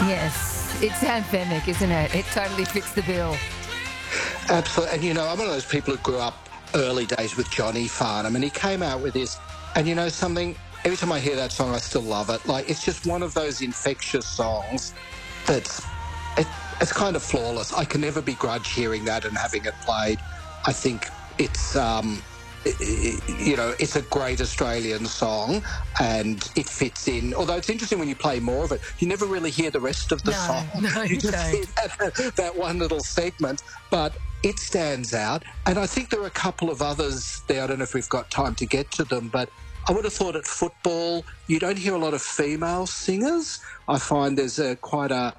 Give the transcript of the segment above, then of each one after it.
Yes, it's anthemic, isn't it? It totally fits the bill. Absolutely. And, you know, I'm one of those people who grew up early days with Johnny Farnham, and he came out with this, and you know something, every time I hear that song, I still love it. Like, it's just one of those infectious songs that's, it's kind of flawless. I can never begrudge hearing that and having it played. I think it's, you know, it's a great Australian song and it fits in. Although it's interesting when you play more of it, you never really hear the rest of the song. No, you just don't. hear that one little segment. But it stands out. And I think there are a couple of others there. I don't know if we've got time to get to them, but I would have thought at football, you don't hear a lot of female singers. I find there's quite a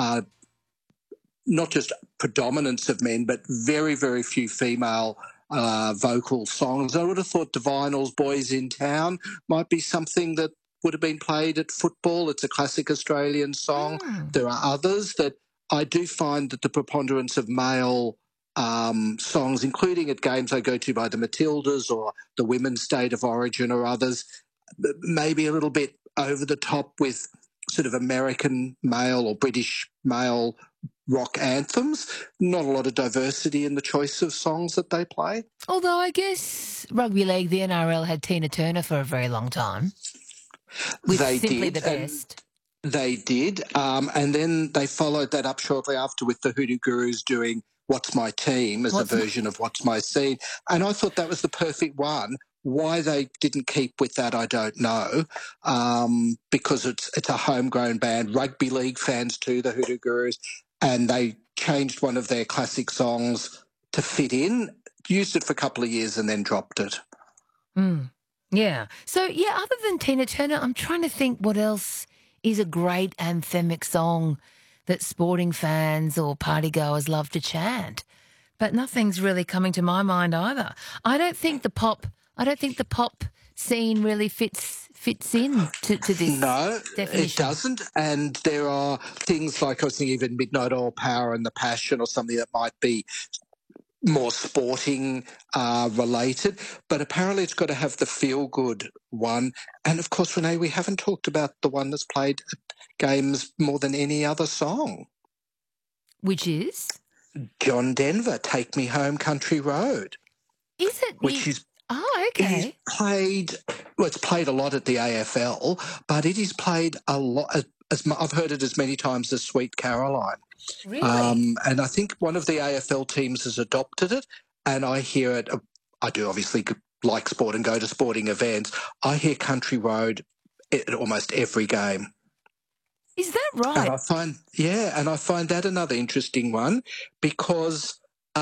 not just predominance of men, but very, very few female vocal songs. I would have thought Divinal's Boys in Town might be something that would have been played at football. It's a classic Australian song. There are others that I do find that the preponderance of male songs, including at games I go to by the Matildas or the Women's State of Origin or others, maybe a little bit over the top with sort of American male or British male rock anthems. Not a lot of diversity in the choice of songs that they play. Although I guess rugby league, the NRL had Tina Turner for a very long time. With They Simply did, the Best. They did. And then they followed that up shortly after with the Hoodoo Gurus doing What's My Team as a version of What's My Scene. And I thought that was the perfect one. Why they didn't keep with that, I don't know, because it's a homegrown band. Rugby league fans too, the Hoodoo Gurus, and they changed one of their classic songs to fit in, used it for a couple of years and then dropped it. Yeah. So, yeah, other than Tina Turner, I'm trying to think what else is a great anthemic song that sporting fans or partygoers love to chant. But nothing's really coming to my mind either. I don't think the pop scene really fits in to this No, definition. it doesn't. And there are things like, I was thinking even Midnight Oil Power and The Passion or something that might be more sporting related, but apparently it's got to have the feel-good one. And, of course, Renee, we haven't talked about the one that's played at games more than any other song. Which is? John Denver, Take Me Home Country Road. Is it? Which is... Oh, okay. It is played... Well, it's played a lot at the AFL, but it is played a lot... I've heard it as many times as Sweet Caroline. Really? And I think one of the AFL teams has adopted it, and I hear it. I do obviously like sport and go to sporting events. I hear Country Road at almost every game. Is that right? And I find that another interesting one because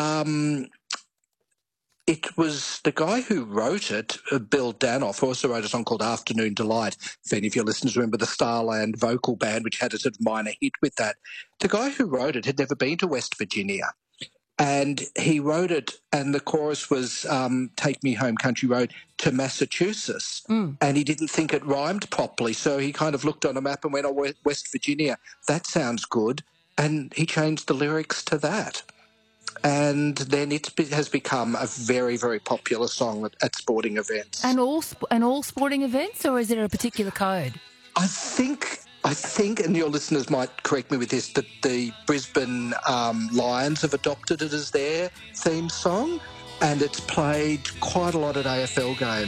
it was the guy who wrote it, Bill Danoff, who also wrote a song called Afternoon Delight. If any of your listeners remember the Starland vocal band, which had a sort of minor hit with that. The guy who wrote it had never been to West Virginia. And he wrote it, and the chorus was Take Me Home Country Road to Massachusetts. And he didn't think it rhymed properly, so he kind of looked on a map and went, oh, West Virginia, that sounds good. And he changed the lyrics to that. And then it has become a very, very popular song at sporting events. And all sporting events, or is there a particular code? I think, and your listeners might correct me with this, that the Brisbane Lions have adopted it as their theme song, and it's played quite a lot at AFL games.